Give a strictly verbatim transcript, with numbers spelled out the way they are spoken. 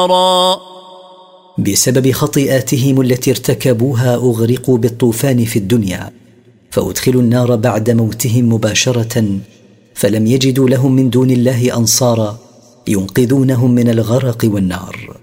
بسبب خطيئاتهم التي ارتكبوها أغرقوا بالطوفان في الدنيا، فأدخلوا النار بعد موتهم مباشرة، فلم يجدوا لهم من دون الله أنصارا ينقذونهم من الغرق والنار.